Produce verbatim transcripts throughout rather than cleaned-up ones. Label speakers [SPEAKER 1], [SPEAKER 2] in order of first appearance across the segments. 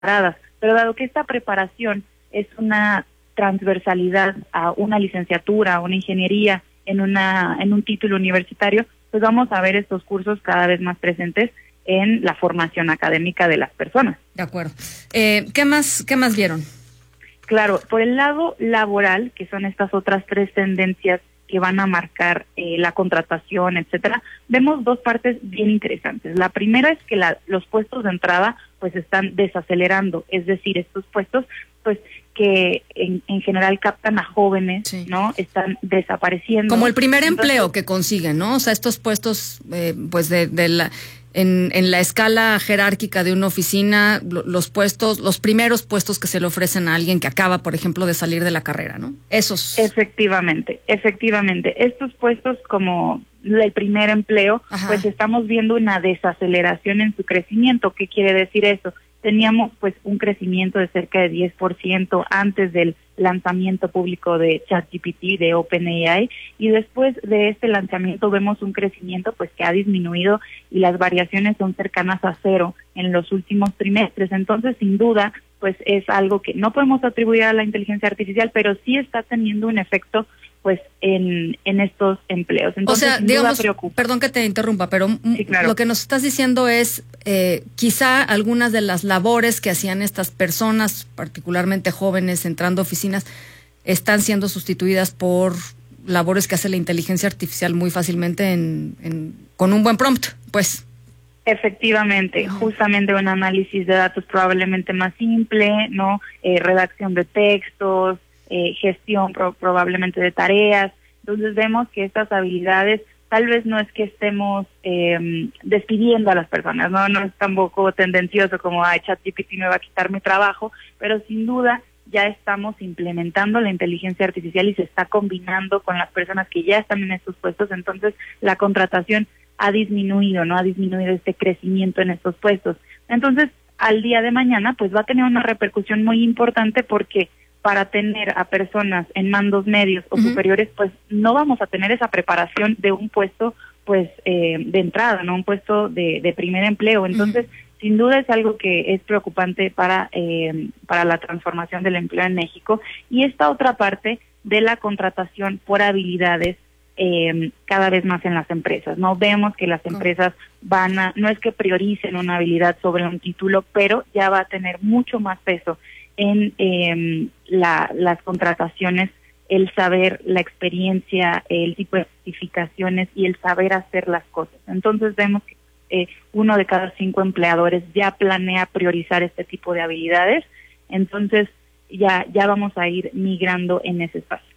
[SPEAKER 1] preparadas. Pero dado que esta preparación es una transversalidad a una licenciatura, a una ingeniería, en una en un título universitario, pues vamos a ver estos cursos cada vez más presentes en la formación académica de las personas.
[SPEAKER 2] De acuerdo. Eh, ¿qué más, qué más vieron?
[SPEAKER 1] Claro, por el lado laboral, que son estas otras tres tendencias que van a marcar eh, la contratación, etcétera, vemos dos partes bien interesantes. La primera es que la, los puestos de entrada pues están desacelerando, es decir, estos puestos pues que en, en general captan a jóvenes, sí, ¿no? Están desapareciendo.
[SPEAKER 2] Como el primer Entonces, empleo que consiguen, ¿no? O sea, estos puestos eh, pues de, de la en, en la escala jerárquica de una oficina, los puestos, los primeros puestos que se le ofrecen a alguien que acaba, por ejemplo, de salir de la carrera, ¿no? Esos.
[SPEAKER 1] Efectivamente, efectivamente. Estos puestos como el primer empleo, Ajá. pues estamos viendo una desaceleración en su crecimiento. ¿Qué quiere decir eso? Teníamos pues un crecimiento de cerca de diez por ciento antes del lanzamiento público de ChatGPT, de OpenAI, y después de este lanzamiento vemos un crecimiento pues que ha disminuido y las variaciones son cercanas a cero en los últimos trimestres. Entonces, sin duda, pues es algo que no podemos atribuir a la inteligencia artificial, pero sí está teniendo un efecto pues en en estos empleos. Entonces,
[SPEAKER 2] o sea, digamos, perdón que te interrumpa, pero sí, claro. Lo que nos estás diciendo es eh, quizá algunas de las labores que hacían estas personas, particularmente jóvenes entrando a oficinas, están siendo sustituidas por labores que hace la inteligencia artificial muy fácilmente en, en con un buen prompt, pues.
[SPEAKER 1] Efectivamente, uh-huh. justamente un análisis de datos probablemente más simple, ¿no? Eh, redacción de textos, Eh, gestión pro, probablemente de tareas. Entonces vemos que estas habilidades tal vez no es que estemos eh, despidiendo a las personas, no no es tampoco tendencioso como ay, ChatGPT me va a quitar mi trabajo, pero sin duda ya estamos implementando la inteligencia artificial y se está combinando con las personas que ya están en estos puestos. Entonces la contratación ha disminuido, no ha disminuido este crecimiento en estos puestos. Entonces al día de mañana pues va a tener una repercusión muy importante porque para tener a personas en mandos medios o uh-huh. superiores, pues no vamos a tener esa preparación de un puesto, pues, eh, de entrada, ¿no? Un puesto de, de primer empleo. Entonces, uh-huh. sin duda es algo que es preocupante para, eh, para la transformación del empleo en México. Y esta otra parte de la contratación por habilidades eh, cada vez más en las empresas, ¿no? Vemos que las empresas van a, no es que prioricen una habilidad sobre un título, pero ya va a tener mucho más peso en eh, la, las contrataciones, el saber, la experiencia, el tipo de certificaciones y el saber hacer las cosas. Entonces vemos que eh, uno de cada cinco empleadores ya planea priorizar este tipo de habilidades, entonces ya, ya vamos a ir migrando en ese espacio.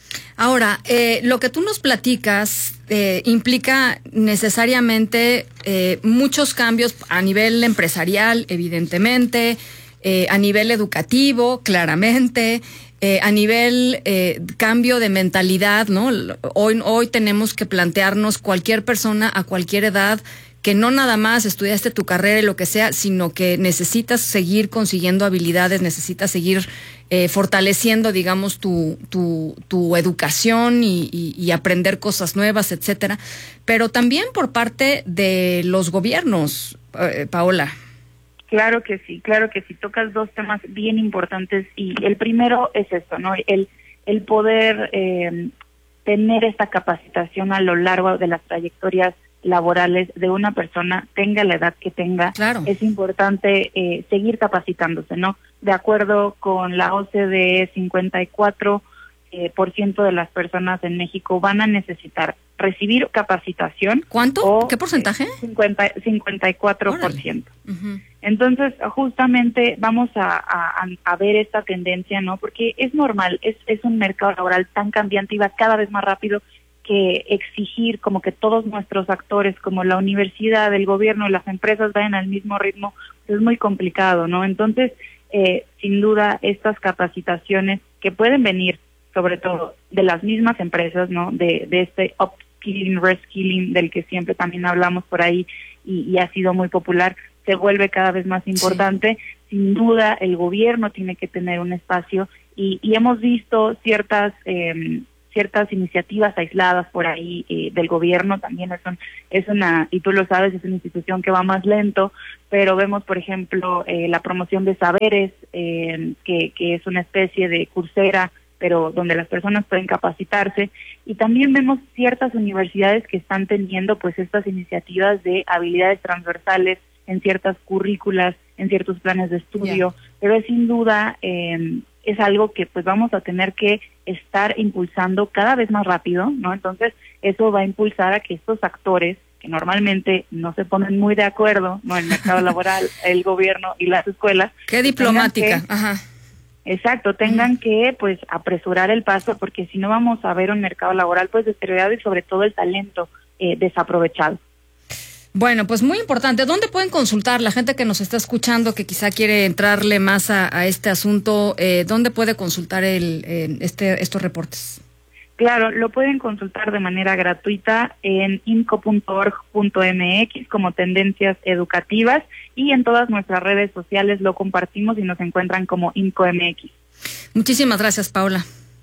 [SPEAKER 2] Ahora, eh, lo que tú nos platicas eh, implica necesariamente eh, muchos cambios a nivel empresarial, evidentemente, Eh, a nivel educativo, claramente, eh, a nivel eh, cambio de mentalidad, ¿no? Hoy, hoy tenemos que plantearnos cualquier persona a cualquier edad que no nada más estudiaste tu carrera y lo que sea, sino que necesitas seguir consiguiendo habilidades, necesitas seguir eh, fortaleciendo, digamos, tu, tu, tu educación y, y, y aprender cosas nuevas, etcétera. Pero también por parte de los gobiernos, eh, Paola.
[SPEAKER 1] Claro que sí, claro que sí, tocas dos temas bien importantes y el primero es esto, ¿no? El, el poder eh, tener esta capacitación a lo largo de las trayectorias laborales de una persona, tenga la edad que tenga.
[SPEAKER 2] Claro.
[SPEAKER 1] Es importante eh, seguir capacitándose, ¿no? De acuerdo con la O C D E, cincuenta y cuatro eh, por ciento de las personas en México van a necesitar recibir capacitación.
[SPEAKER 2] ¿Cuánto?
[SPEAKER 1] O,
[SPEAKER 2] ¿Qué porcentaje?
[SPEAKER 1] Eh, cincuenta, cincuenta y cuatro por ciento. Uh-huh. Entonces, justamente vamos a, a, a ver esta tendencia, ¿no? Porque es normal, es, es un mercado laboral tan cambiante y va cada vez más rápido que exigir como que todos nuestros actores, como la universidad, el gobierno, las empresas vayan al mismo ritmo, es muy complicado, ¿no? Entonces, eh, sin duda, estas capacitaciones que pueden venir, sobre todo, de las mismas empresas, ¿no? De, de este upskilling, reskilling, del que siempre también hablamos por ahí y, y ha sido muy popular, se vuelve cada vez más importante. Sí. Sin duda, el gobierno tiene que tener un espacio y, y hemos visto ciertas eh, ciertas iniciativas aisladas por ahí eh, del gobierno. También es, un, es una, y tú lo sabes, es una institución que va más lento, pero vemos, por ejemplo, eh, la promoción de saberes, eh, que, que es una especie de Coursera, pero donde las personas pueden capacitarse, y también vemos ciertas universidades que están teniendo pues estas iniciativas de habilidades transversales en ciertas currículas, en ciertos planes de estudio, yeah. pero es sin duda eh, es algo que pues vamos a tener que estar impulsando cada vez más rápido, ¿no? Entonces eso va a impulsar a que estos actores que normalmente no se ponen muy de acuerdo, ¿no? El mercado laboral, el gobierno y las escuelas.
[SPEAKER 2] Qué diplomática,
[SPEAKER 1] que,
[SPEAKER 2] ajá.
[SPEAKER 1] Exacto, tengan que pues apresurar el paso, porque si no vamos a ver un mercado laboral pues deteriorado y sobre todo el talento eh, desaprovechado.
[SPEAKER 2] Bueno, pues muy importante. ¿Dónde pueden consultar la gente que nos está escuchando, que quizá quiere entrarle más a, a este asunto? Eh, ¿Dónde puede consultar el, eh, este, estos reportes?
[SPEAKER 1] Claro, lo pueden consultar de manera gratuita en inco punto org punto m x como tendencias educativas, y en todas nuestras redes sociales lo compartimos y nos encuentran como INCOMX. Muchísimas gracias, Paula.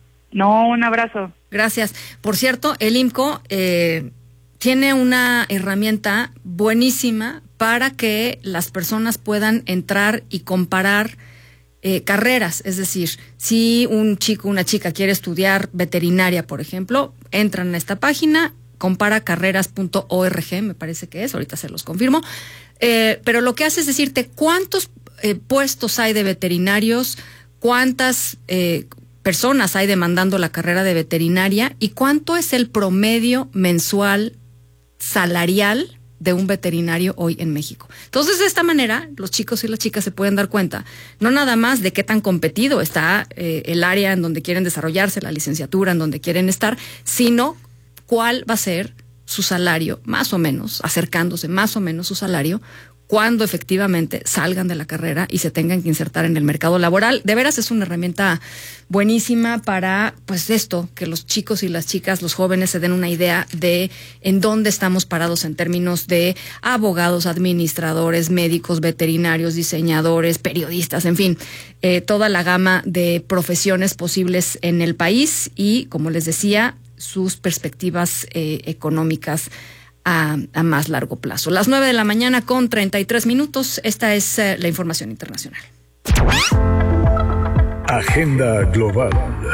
[SPEAKER 1] No, un abrazo. Gracias. Por cierto, el IMCO eh, tiene una herramienta buenísima para que las personas puedan entrar y comparar Eh, carreras. Es decir, si un chico, una chica quiere estudiar veterinaria, por ejemplo, entran a esta página, compara carreras punto org, me parece que es, ahorita se los confirmo, eh, pero lo que hace es decirte cuántos eh, puestos hay de veterinarios, cuántas eh, personas hay demandando la carrera de veterinaria y cuánto es el promedio mensual salarial de un veterinario hoy en México. Entonces, de esta manera, los chicos y las chicas se pueden dar cuenta, no nada más de qué tan competido está eh, el área en donde quieren desarrollarse, la licenciatura en donde quieren estar, sino cuál va a ser su salario, más o menos, acercándose más o menos su salario, cuando efectivamente salgan de la carrera y se tengan que insertar en el mercado laboral. De veras es una herramienta buenísima para, pues esto, que los chicos y las chicas, los jóvenes se den una idea de en dónde estamos parados en términos de abogados, administradores, médicos, veterinarios, diseñadores, periodistas, en fin, eh, toda la gama de profesiones posibles en el país y, como les decía, sus perspectivas eh, económicas A, a más largo plazo. Las nueve de la mañana con treinta y tres minutos. Esta es eh, la información internacional.
[SPEAKER 3] Agenda Global.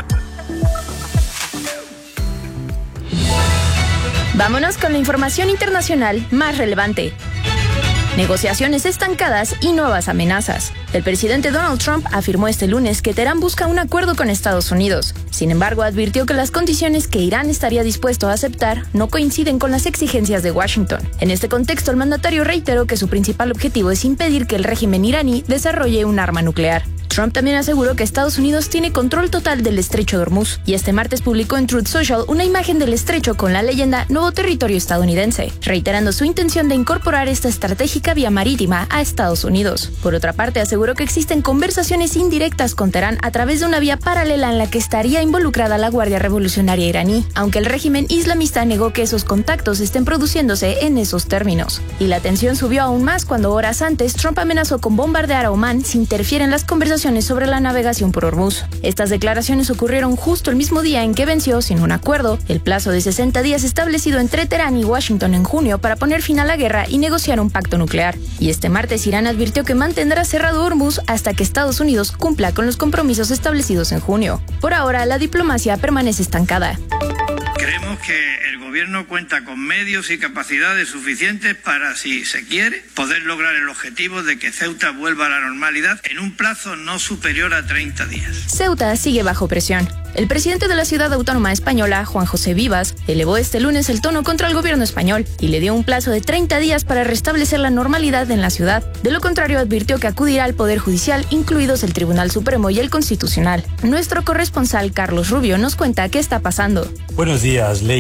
[SPEAKER 4] Vámonos con la información internacional más relevante. Negociaciones estancadas y nuevas amenazas. El presidente Donald Trump afirmó este lunes que Teherán busca un acuerdo con Estados Unidos. Sin embargo, advirtió que las condiciones que Irán estaría dispuesto a aceptar no coinciden con las exigencias de Washington. En este contexto, el mandatario reiteró que su principal objetivo es impedir que el régimen iraní desarrolle un arma nuclear. Trump también aseguró que Estados Unidos tiene control total del estrecho de Hormuz, y este martes publicó en Truth Social una imagen del estrecho con la leyenda Nuevo Territorio Estadounidense, reiterando su intención de incorporar esta estratégica vía marítima a Estados Unidos. Por otra parte, aseguró que existen conversaciones indirectas con Teherán a través de una vía paralela en la que estaría involucrada la Guardia Revolucionaria iraní, aunque el régimen islamista negó que esos contactos estén produciéndose en esos términos. Y la tensión subió aún más cuando horas antes Trump amenazó con bombardear a Omán si interfiere en las conversaciones sobre la navegación por Hormuz. Estas declaraciones ocurrieron justo el mismo día en que venció, sin un acuerdo, el plazo de sesenta días establecido entre Teherán y Washington en junio para poner fin a la guerra y negociar un pacto nuclear. Y este martes Irán advirtió que mantendrá cerrado Hormuz hasta que Estados Unidos cumpla con los compromisos establecidos en junio. Por ahora, la diplomacia permanece estancada.
[SPEAKER 5] Creemos que el gobierno cuenta con medios y capacidades suficientes para, si se quiere, poder lograr el objetivo de que Ceuta vuelva a la normalidad en un plazo no superior a treinta días.
[SPEAKER 4] Ceuta sigue bajo presión. El presidente de la ciudad autónoma española, Juan José Vivas, elevó este lunes el tono contra el gobierno español y le dio un plazo de treinta días para restablecer la normalidad en la ciudad. De lo contrario, advirtió que acudirá al Poder Judicial, incluidos el Tribunal Supremo y el Constitucional. Nuestro corresponsal, Carlos Rubio, nos cuenta qué está pasando.
[SPEAKER 6] Buenos días, Leire. El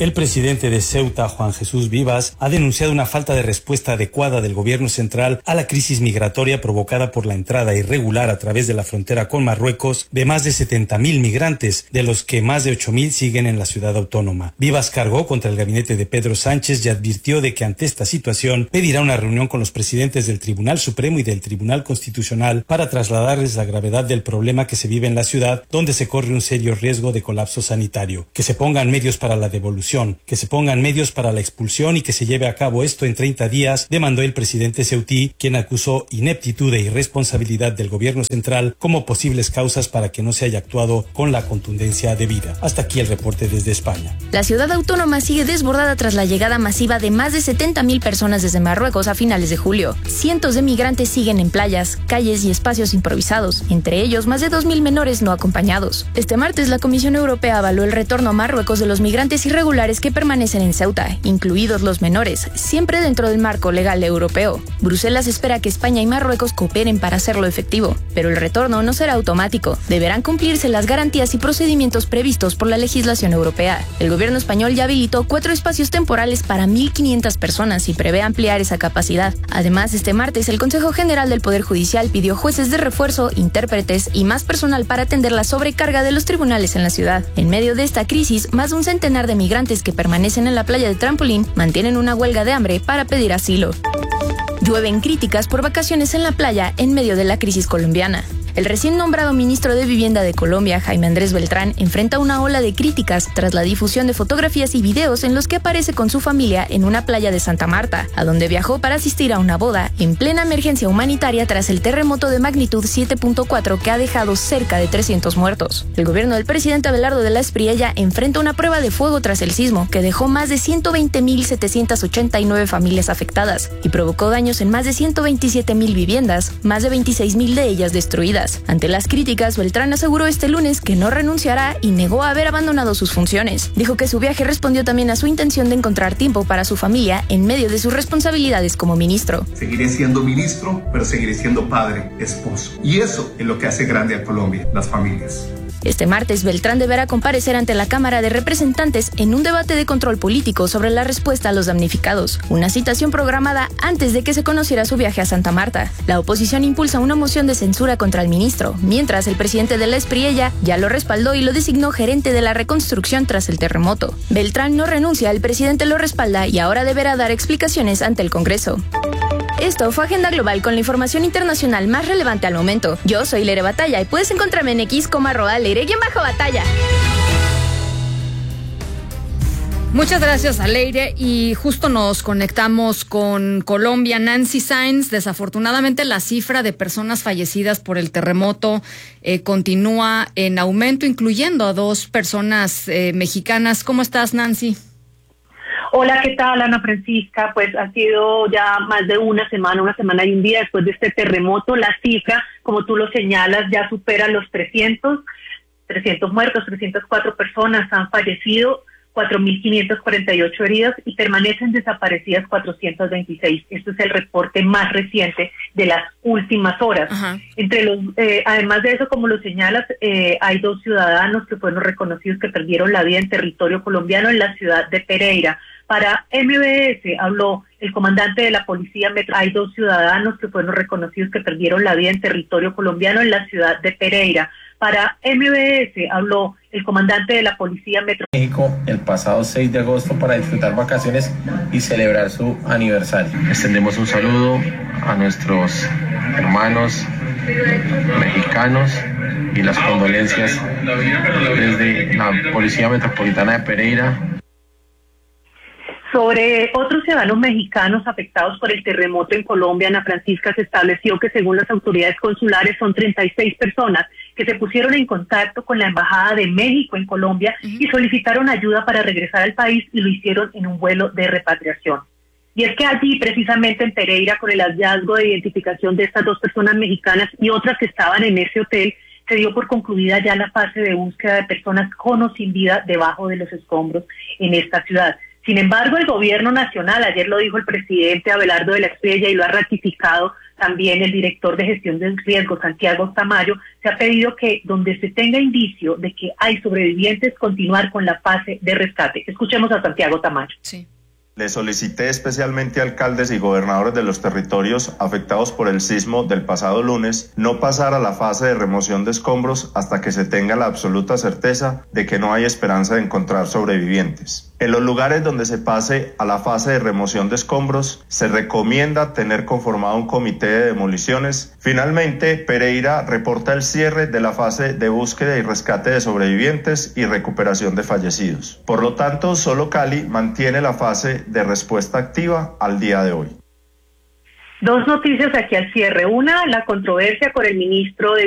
[SPEAKER 6] El presidente de Ceuta, Juan Jesús Vivas, ha denunciado una falta de respuesta adecuada del gobierno central a la crisis migratoria provocada por la entrada irregular a través de la frontera con Marruecos de más de setenta mil migrantes, de los que más de ocho mil siguen en la ciudad autónoma. Vivas cargó contra el gabinete de Pedro Sánchez y advirtió de que ante esta situación pedirá una reunión con los presidentes del Tribunal Supremo y del Tribunal Constitucional para trasladarles la gravedad del problema que se vive en la ciudad, donde se corre un serio riesgo de colapso sanitario. Que se pongan medios para la devolución, que se pongan medios para la expulsión y que se lleve a cabo esto en treinta días, demandó el presidente ceutí, quien acusó ineptitud e irresponsabilidad del gobierno central como posibles causas para que no se haya actuado con la contundencia debida. Hasta aquí el reporte desde España.
[SPEAKER 4] La ciudad autónoma sigue desbordada tras la llegada masiva de más de setenta mil personas desde Marruecos a finales de julio. Cientos de migrantes siguen en playas, calles y espacios improvisados, entre ellos más de dos mil menores no acompañados. Este martes la Comisión Europea avaló el retorno a Marruecos de los migrantes irregulares que permanecen en Ceuta, incluidos los menores, siempre dentro del marco legal europeo. Bruselas espera que España y Marruecos cooperen para hacerlo efectivo, pero el retorno no será automático. Deberán cumplirse las garantías y procedimientos previstos por la legislación europea. El gobierno español ya habilitó cuatro espacios temporales para mil quinientas personas y prevé ampliar esa capacidad. Además, este martes el Consejo General del Poder Judicial pidió jueces de refuerzo, intérpretes y más personal para atender la sobrecarga de los tribunales en la ciudad. En medio de esta crisis, más de un centenar de migrantes que permanecen en la playa de Trampolín mantienen una huelga de hambre para pedir asilo. Llueven críticas por vacaciones en la playa en medio de la crisis colombiana. El recién nombrado ministro de Vivienda de Colombia, Jaime Andrés Beltrán, enfrenta una ola de críticas tras la difusión de fotografías y videos en los que aparece con su familia en una playa de Santa Marta, a donde viajó para asistir a una boda en plena emergencia humanitaria tras el terremoto de magnitud siete punto cuatro que ha dejado cerca de trescientos muertos. El gobierno del presidente Abelardo de la Espriella enfrenta una prueba de fuego tras el sismo que dejó más de ciento veinte mil setecientas ochenta y nueve familias afectadas y provocó daños en más de ciento veintisiete mil viviendas, más de veintiséis mil de ellas destruidas. Ante las críticas, Beltrán aseguró este lunes que no renunciará y negó haber abandonado sus funciones. Dijo que su viaje respondió también a su intención de encontrar tiempo para su familia en medio de sus responsabilidades como ministro.
[SPEAKER 7] Seguiré siendo ministro, pero seguiré siendo padre, esposo. Y eso es lo que hace grande a Colombia, las familias.
[SPEAKER 4] Este martes, Beltrán deberá comparecer ante la Cámara de Representantes en un debate de control político sobre la respuesta a los damnificados, una citación programada antes de que se conociera su viaje a Santa Marta. La oposición impulsa una moción de censura contra el ministro, mientras el presidente de la Espriella ya lo respaldó y lo designó gerente de la reconstrucción tras el terremoto. Beltrán no renuncia, el presidente lo respalda y ahora deberá dar explicaciones ante el Congreso. Esto fue Agenda Global con la información internacional más relevante al momento. Yo soy Leire Batalla y puedes encontrarme en X como arroba Leire-Batalla.
[SPEAKER 2] Muchas gracias a Leire y justo nos conectamos con Colombia. Nancy Sáenz, desafortunadamente la cifra de personas fallecidas por el terremoto eh, continúa en aumento, incluyendo a dos personas eh, mexicanas. ¿Cómo estás, Nancy?
[SPEAKER 8] Hola, ¿qué tal, Ana Francisca? Pues ha sido ya más de una semana, una semana y un día después de este terremoto. La cifra, como tú lo señalas, ya supera los trescientos, trescientos muertos, trescientas cuatro personas han fallecido, cuatro mil quinientos cuarenta y ocho heridas y permanecen desaparecidas cuatrocientas veintiséis. Este es el reporte más reciente de las últimas horas. Ajá. Entre los, eh, además de eso, como lo señalas, eh, hay dos ciudadanos que fueron reconocidos que perdieron la vida en territorio colombiano en la ciudad de Pereira. Para M B S habló el comandante de la Policía Metro. Hay dos ciudadanos que fueron reconocidos que perdieron la vida en territorio colombiano en la ciudad de Pereira. Para M B S habló el comandante de la Policía Metro.
[SPEAKER 9] México el pasado seis de agosto para disfrutar vacaciones y celebrar su aniversario. Extendemos un saludo a nuestros hermanos mexicanos y las condolencias desde la Policía Metropolitana de Pereira.
[SPEAKER 8] Sobre otros ciudadanos mexicanos afectados por el terremoto en Colombia, Ana Francisca, se estableció que según las autoridades consulares son treinta y seis personas que se pusieron en contacto con la Embajada de México en Colombia uh-huh. y solicitaron ayuda para regresar al país y lo hicieron en un vuelo de repatriación. Y es que allí, precisamente en Pereira, con el hallazgo de identificación de estas dos personas mexicanas y otras que estaban en ese hotel, se dio por concluida ya la fase de búsqueda de personas con o sin vida debajo de los escombros en esta ciudad. Sin embargo, el gobierno nacional, ayer lo dijo el presidente Abelardo de la Espriella y lo ha ratificado, también el director de gestión del riesgo, Santiago Tamayo, se ha pedido que donde se tenga indicio de que hay sobrevivientes, continuar con la fase de rescate. Escuchemos a Santiago Tamayo.
[SPEAKER 2] Sí.
[SPEAKER 10] Le solicité especialmente a alcaldes y gobernadores de los territorios afectados por el sismo del pasado lunes no pasar a la fase de remoción de escombros hasta que se tenga la absoluta certeza de que no hay esperanza de encontrar sobrevivientes. En los lugares donde se pase a la fase de remoción de escombros, se recomienda tener conformado un comité de demoliciones. Finalmente, Pereira reporta el cierre de la fase de búsqueda y rescate de sobrevivientes y recuperación de fallecidos. Por lo tanto, solo Cali mantiene la fase de respuesta activa al día de hoy.
[SPEAKER 8] Dos noticias aquí al cierre. Una, la controversia con el ministro de